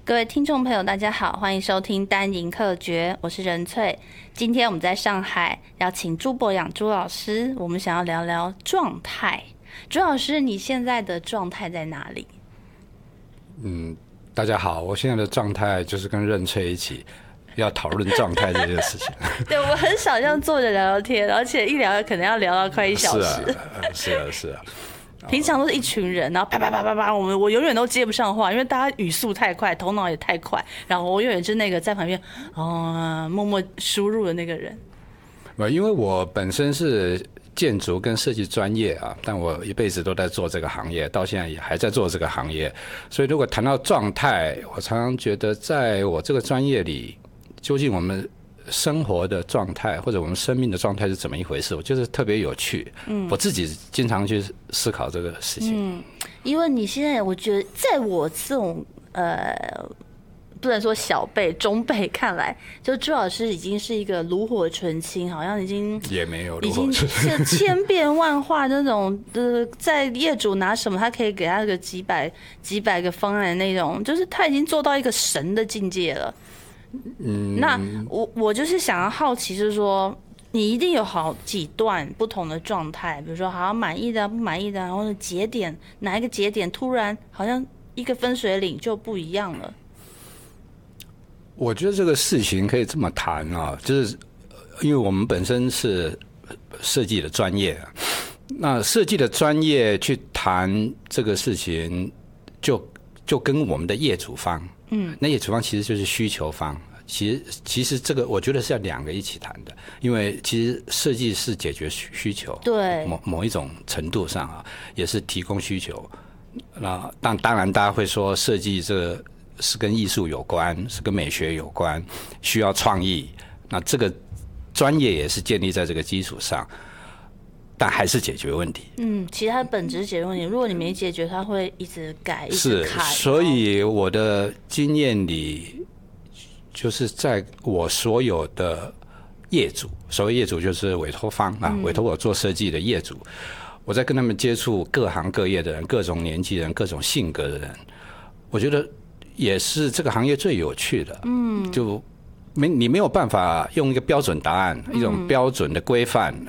各位听众朋友，大家好，欢迎收听单赢客诀，我是任翠。今天我们在上海邀请朱博洋朱老师，我们想要聊聊状态。朱老师，你现在的状态在哪里？ 大家好，我现在的状态就是跟任翠一起要讨论状态这件事情。 对，我很少这样坐着聊聊天，而且一聊可能要聊到快1小时。 是啊。 平常都是一群人，然后啪啪啪啪啪，我永远都接不上话，因为大家语速太快，头脑也太快，然后我永远是那个在旁边默默输入的那个人。 因为我本身是建筑跟设计专业啊，但我一辈子都在做这个行业，到现在也还在做这个行业，所以如果谈到状态，我常常觉得在我这个专业里，究竟我们生活的状态或者我们生命的状态是怎么一回事，我觉得特别有趣。我自己经常去思考这个事情。 因为你现在我觉得在我这种不能说小辈中辈看来，就朱老师已经是一个炉火纯青，好像已经也没有已经是千变万化那种在业主拿什么他可以给他个几百个方案的那种，就是他已经做到一个神的境界了。那我就是想要好奇，就是说你一定有好几段不同的状态，比如说好满意的、不满意的，然后节点哪一个节点突然好像一个分水岭就不一样了。 我觉得这个事情可以这么谈啊，就是因为我们本身是设计的专业，那设计的专业去谈这个事情，就跟我们的业主方。那业主方其实就是需求方，其实这个我觉得是要两个一起谈的，因为其实设计是解决需求， 对， 某一种程度上啊，也是提供需求。那当然大家会说设计这个是跟艺术有关，是跟美学有关，需要创意。那这个专业也是建立在这个基础上。但还是解决问题。 其实它的本质是解决问题。如果你没解决，它会一直改，一直改。 是，所以我的经验里，就是在我所有的业主，所谓业主就是委托方啊，委托我做设计的业主，我在跟他们接触各行各业的人、各种年纪人、各种性格的人，我觉得也是这个行业最有趣的。就你没有办法用一个标准答案，一种标准的规范